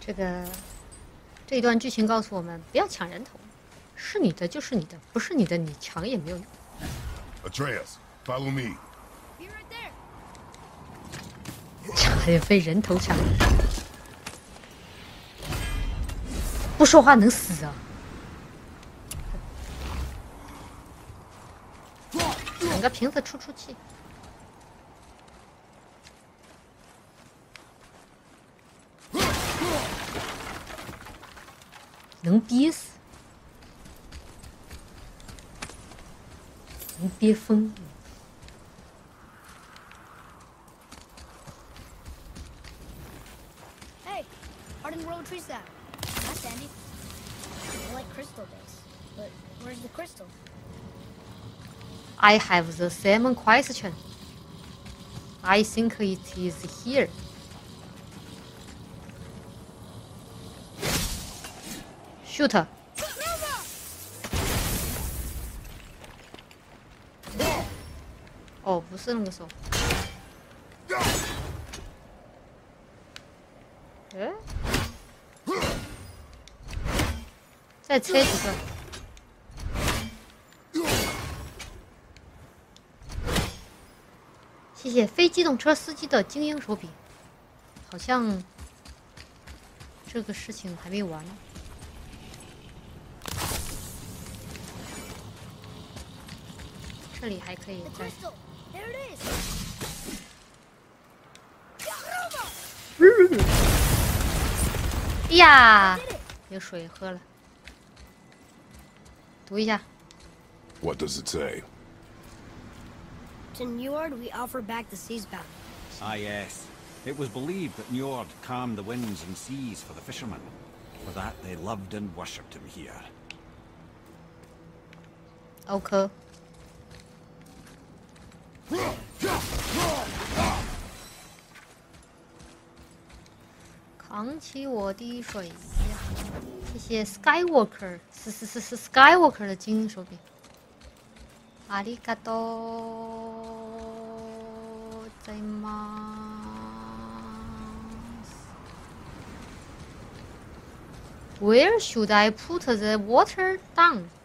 这一段剧情告诉我们，不要抢人头，是你的就是你的，不是你的你抢也没有用。 Atreus, follow me. 差点被人头抢，不说话能死啊！整个瓶子出气。能憋死，能憋疯。 Hey, Arden Road tree sap. That's handy. I like crystal base, but where's the crystal? I have the same question. I think it is here. Shoot. 哦，不是那个手。哎，在车子上。谢谢非机动车司机的精英手笔。好像这个事情还没完。这里还可以再。哎呀，有水喝了，读一下。 What does it say? To Njord, we offer back the sea's bounty. Ah, yes. It was believed that Njord calmed the winds and seas for the fishermen. For that, they loved and worshipped him here. OK。扛起我的水呀！谢谢 Skywalker， 是 Skywalker 的精英手柄。ありがとうございます。Where should I put the water down?